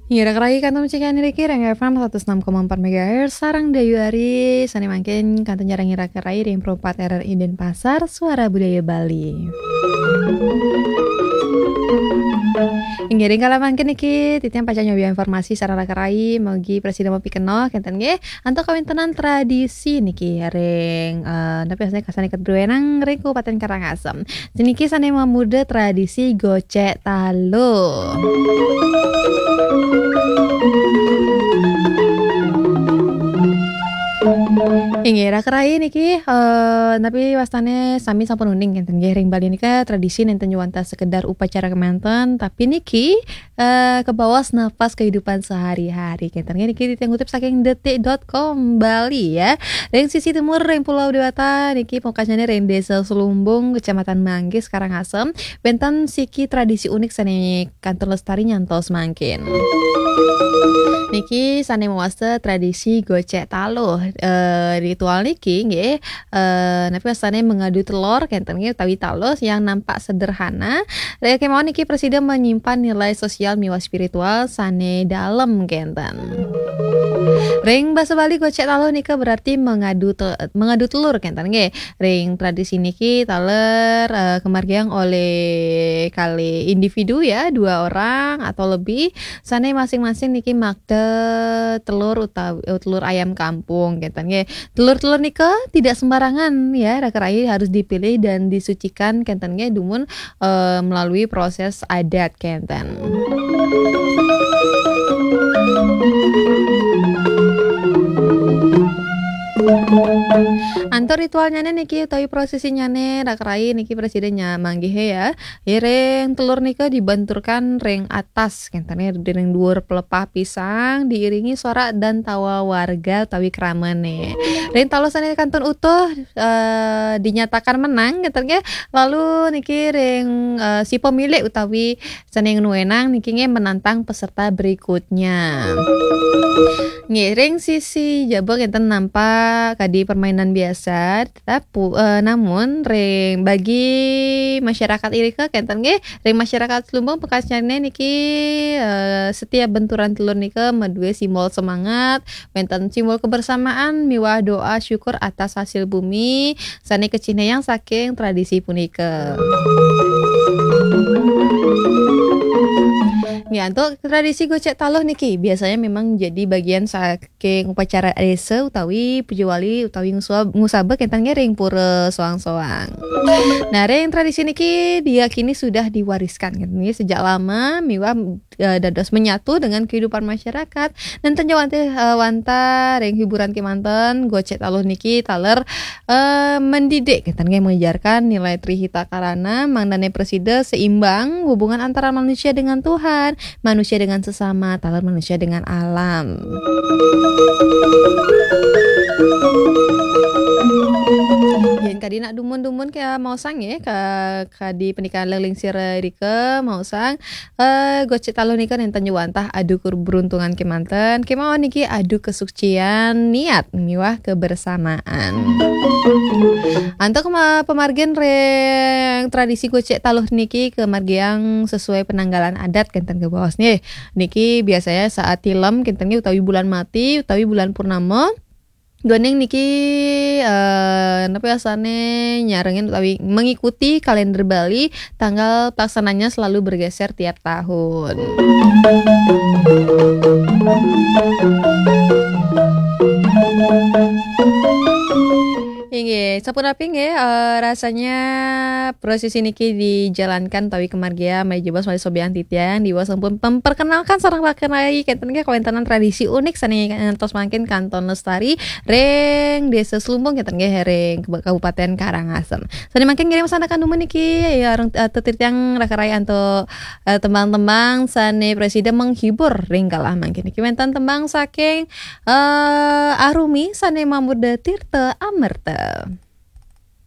Ngira kerai kantor mencegah niriki Reng FM 106,4 MHz sarang Dayu Ari sani mangkin kantor jarang ngira kerai Reng Pro 4 RRI Denpasar Suara Budaya Bali. Inggiring kala mangkin iki titian paca nyoba informasi sarana kerai mogi presiden mau pikeno kenten nggih antuk kawintenan tradisi niki Reng tapi asane kasane kedruenang Reng Kabupaten Karangasem. Jeniki sane mamuda tradisi gocek talo. Ingira kerai niki tapi wastane sami sampun uning kenten nggih ring Bali nika tradisi nenten nyuwanta sekedar upacara kemanten tapi niki kebawas nafas kehidupan sehari-hari kenten nggih niki ditengutip saking detik.com Bali ya. Ring sisi timur ring Pulau Dewata niki pokasane ring Desa Selumbung Kecamatan Manggis Karangasem benten siki tradisi unik sane kantor lestari nyantos mangkin. Niki sane mewasta tradisi gocek talo ritual niki nggih tapi asane mengadu telur kenten nggih utawi talo yang nampak sederhana kemawon niki presiden menyimpan nilai sosial miwa spiritual sane dalem kenten. Ring basa Bali gocek talo nika berarti mengadu telur kenten nggih. Ring tradisi niki taler kemargiang oleh kali individu ya 2 orang atau lebih sane masing-masing niki makde telur telur ayam kampung kenten nggih. Telur-telur nika tidak sembarangan ya rakerai harus dipilih dan disucikan kenten nggih dumun melalui proses adat kenten. Antor ritualnya niki utawi prosesinya rakerai niki presidennya manggih ya. Ring telur nika dibenturkan ring atas kentane ring dhuwur pelepah pisang diiringi sorak dan tawa warga utawi kramane. Ring talosane kanton utuh dinyatakan menang kentane lalu niki ring si pemilik utawi seneng nuenang niki menantang peserta berikutnya. Ngiring sisi jabok enten nampak kadi permainan biasa tapi namun ring bagi masyarakat irika kenten nggih ring masyarakat Lumbung bekasnya niki setiap benturan telur nika medue simbol semangat wenten simbol kebersamaan miwah doa syukur atas hasil bumi sane kecineyang saking tradisi punika. Ya, untuk tradisi gocek taloh niki biasanya memang jadi bagian saking upacara desa utawi puji wali utawi ngusaba kenten ring pura soang-soang. Nah, ring tradisi niki diyakini sudah diwariskan kenten sejak lama miwah dados menyatu dengan kehidupan masyarakat dan wanta ring hiburan kemanten gocek taloh niki taler mendidik kenten mengajarkan nilai trihita karana mangdane presida seimbang hubungan antara manusia dengan Tuhan, manusia dengan sesama, talar manusia dengan alam. Yen kadina dumun-dumun kaya mau sang ya kadi pernikahan leling sira rike mau sang gocek talo nika nenten nyuwantah adu keberuntungan kemanten kemawon niki adu kesucian niat miwah kebersamaan. Antuk pemargian reng tradisi gocek taloh niki kemargian sesuai penanggalan adat kenten kebawas nih niki biasanya saat tilem kenten utawi bulan mati utawi bulan purnama Goneng niki napa asane nyarengin utawi mengikuti kalender Bali tanggal pelaksananya selalu bergeser tiap tahun. Inggih, sapunapi nggih rasanya prosesi niki dijalankan tawi kemargia mai jebos mali sobian titian diwa sampun memperkenalkan sareng rakenai kenten nggih kawentenan tradisi unik sane ngantos mangkin kanton lestari ring Desa Selumbung kenten nggih ring Kabupaten Karangasem. Sane mangkin ngirim sanakan dumun niki ya tetitiang rakerai anto tembang-tembang sane presiden menghibur ring kalah mangkin niki wenten tembang saking Arumi sane Mamuda Tirta Amerta.